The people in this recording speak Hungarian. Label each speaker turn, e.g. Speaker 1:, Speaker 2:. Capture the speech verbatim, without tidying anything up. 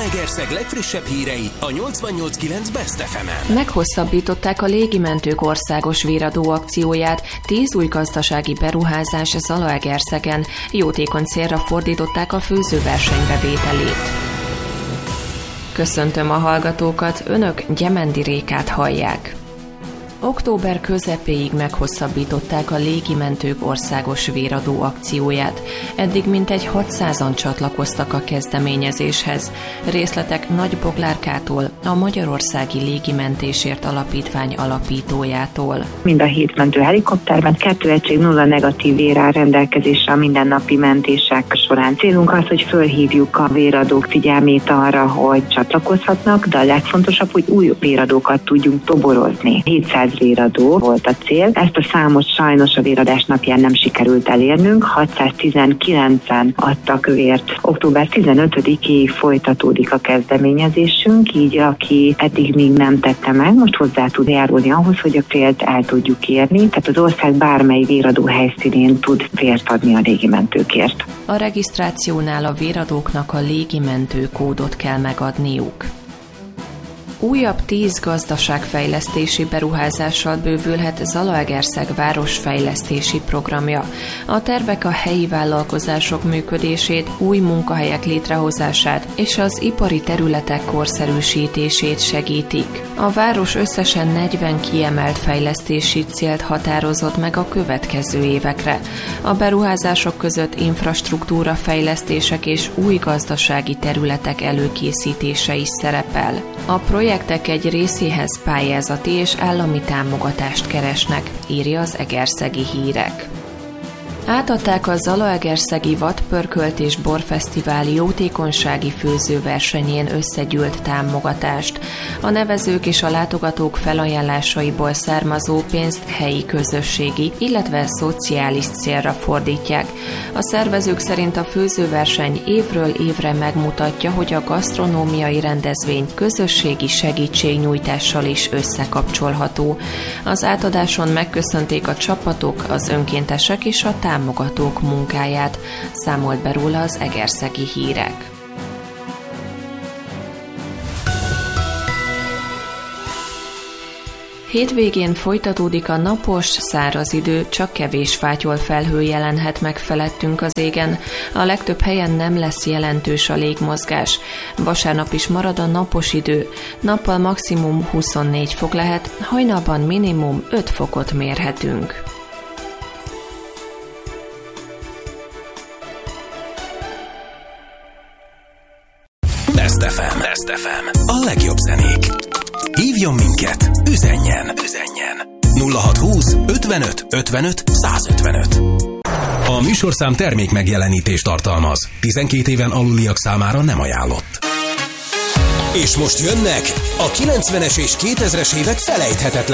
Speaker 1: Zalaegerszeg legfrissebb hírei a nyolcvannyolc kilenc Best ef emen.
Speaker 2: Meghosszabbították a légimentők országos véradó akcióját, tíz új gazdasági beruházás Zalaegerszegen, jótékony célra fordították a főzőverseny bevételét. Köszöntöm a hallgatókat, önök Gyemendi Rékát hallják. Október közepéig meghosszabbították a légimentők országos véradó akcióját. Eddig mintegy hatszázan csatlakoztak a kezdeményezéshez. Részletek Nagy Boglárkától, a Magyarországi Légimentésért Alapítvány alapítójától.
Speaker 3: Mind a hét mentő helikopterben kettő egység nulla negatív vér áll rendelkezésre a mindennapi mentések során. Célunk az, hogy fölhívjuk a véradók figyelmét arra, hogy csatlakozhatnak, de a legfontosabb, hogy új véradókat tudjunk toborozni. hétszáz véradó volt a cél. Ezt a számot sajnos a véradás napján nem sikerült elérnünk. hatszáztizenkilencen adtak vért. október tizenötödikéig folytatódik a kezdeményezésünk, így aki eddig még nem tette meg, most hozzá tud járulni ahhoz, hogy a célt el tudjuk érni. Tehát az ország bármely véradó helyszínén tud vért adni a légimentőkért.
Speaker 2: A regisztrációnál a véradóknak a légimentő kódot kell megadniuk. Újabb tíz gazdaságfejlesztési beruházással bővülhet Zalaegerszeg városfejlesztési programja. A tervek a helyi vállalkozások működését, új munkahelyek létrehozását és az ipari területek korszerűsítését segítik. A város összesen negyven kiemelt fejlesztési célt határozott meg a következő évekre. A beruházások között infrastruktúra fejlesztések és új gazdasági területek előkészítése is szerepel. A projektek egy részéhez pályázati és állami támogatást keresnek, írja az Egerszegi Hírek. Átadták a Zalaegerszegi Vadpörkölt és Borfesztivál jótékonysági főzőversenyén összegyűlt támogatást. A nevezők és a látogatók felajánlásaiból származó pénzt helyi közösségi, illetve szociális célra fordítják. A szervezők szerint a főzőverseny évről évre megmutatja, hogy a gasztronómiai rendezvény közösségi segítségnyújtással is összekapcsolható. Az átadáson megköszönték a csapatok, az önkéntesek és a támogatók munkáját, számolt be róla az Egerszegi Hírek. Hétvégén folytatódik a napos, száraz idő, csak kevés fátyol felhő jelenhet meg felettünk az égen. A legtöbb helyen nem lesz jelentős a légmozgás. Vasárnap is marad a napos idő. Nappal maximum huszonnégy fok lehet, hajnalban minimum öt fokot mérhetünk.
Speaker 1: Best ef em. Best ef em. A legjobb zenék. Hívjon minket, üzenjen, üzenjen. nulla hatszázhúsz ötvenöt ötvenöt százötvenöt. A műsorszám termék megjelenítést tartalmaz. tizenkét éven aluliak számára nem ajánlott. És most jönnek a kilencvenes és kétezres évek felejthetetlen